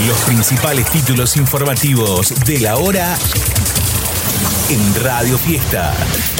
Los principales títulos informativos de la hora en Radio Fiesta.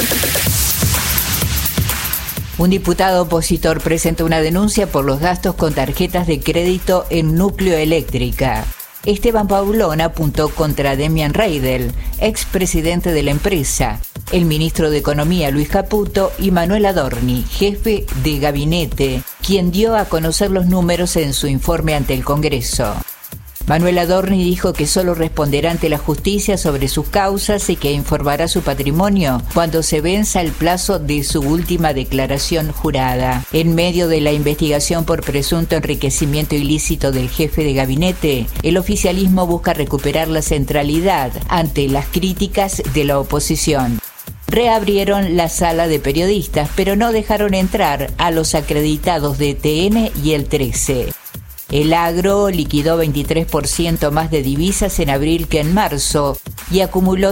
Un diputado opositor presentó una denuncia por los gastos con tarjetas de crédito en Núcleo Eléctrica. Esteban Paulón apuntó contra Demian Reidel, expresidente de la empresa, el ministro de Economía Luis Caputo y Manuel Adorni, jefe de gabinete, quien dio a conocer los números en su informe ante el Congreso. Manuel Adorni dijo que solo responderá ante la justicia sobre sus causas y que informará su patrimonio cuando se venza el plazo de su última declaración jurada. En medio de la investigación por presunto enriquecimiento ilícito del jefe de gabinete, el oficialismo busca recuperar la centralidad ante las críticas de la oposición. Reabrieron la sala de periodistas, pero no dejaron entrar a los acreditados de TN y el 13. El agro liquidó 23% más de divisas en abril que en marzo y acumuló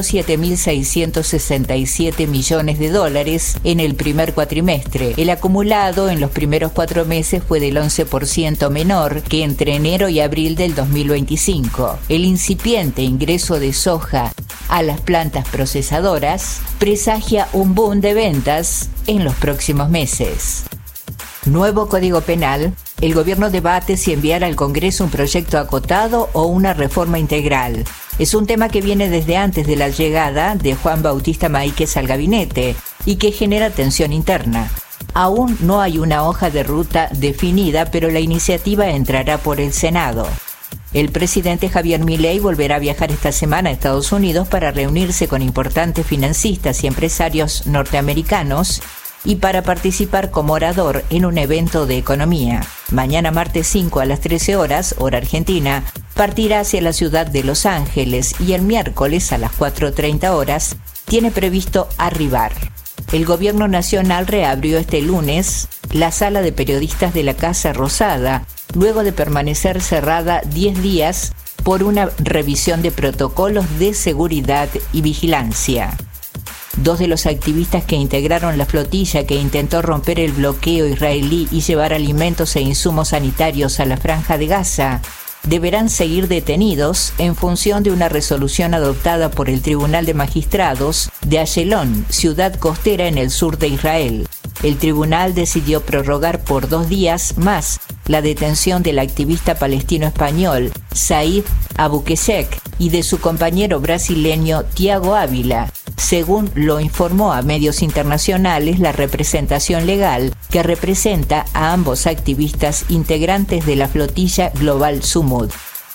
7.667 millones de dólares en el primer cuatrimestre. El acumulado en los primeros 4 meses fue del 11% menor que entre enero y abril del 2025. El incipiente ingreso de soja a las plantas procesadoras presagia un boom de ventas en los próximos meses. Nuevo Código Penal. El gobierno debate si enviar al Congreso un proyecto acotado o una reforma integral. Es un tema que viene desde antes de la llegada de Juan Bautista Maíquez al gabinete y que genera tensión interna. Aún no hay una hoja de ruta definida, pero la iniciativa entrará por el Senado. El presidente Javier Milei volverá a viajar esta semana a Estados Unidos para reunirse con importantes financistas y empresarios norteamericanos y para participar como orador en un evento de economía. Mañana martes 5 a las 13 horas, hora argentina, partirá hacia la ciudad de Los Ángeles y el miércoles a las 4:30 horas tiene previsto arribar. El gobierno nacional reabrió este lunes la sala de periodistas de la Casa Rosada, luego de permanecer cerrada 10 días por una revisión de protocolos de seguridad y vigilancia. 2 de los activistas que integraron la flotilla que intentó romper el bloqueo israelí y llevar alimentos e insumos sanitarios a la Franja de Gaza deberán seguir detenidos en función de una resolución adoptada por el Tribunal de Magistrados de Ayalon, ciudad costera en el sur de Israel. El tribunal decidió prorrogar por 2 días más la detención del activista palestino-español Said Abuquesek y de su compañero brasileño Tiago Ávila, según lo informó a medios internacionales la representación legal que representa a ambos activistas integrantes de la flotilla Global Sumud.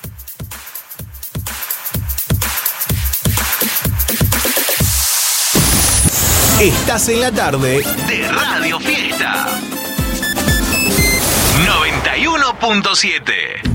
Estás en la tarde de Radio Fiesta 91.7.